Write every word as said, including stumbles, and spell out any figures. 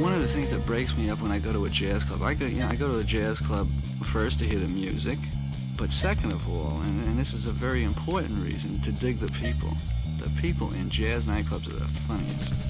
one of the things that breaks me up when I go to a jazz club, I go, you know, I go to a jazz club first to hear the music, but second of all, and, and this is a very important reason, to dig the people. The people in jazz nightclubs are the funniest.